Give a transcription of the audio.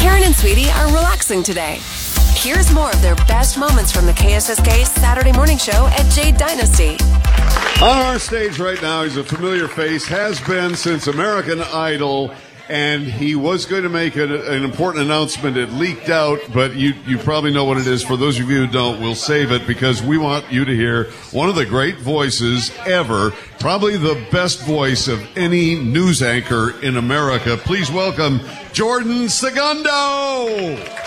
Karen and Sweetie are relaxing today. Here's more of their best moments from the KSSK Saturday morning show at Jade Dynasty. On our stage right now, he's a familiar face, has been since American Idol, and he was going to make an important announcement. It leaked out, but you probably know what it is. For those of you who don't, we'll save it because we want you to hear one of the great voices ever, probably the best voice of any news anchor in America. Please welcome Jordan Segundo.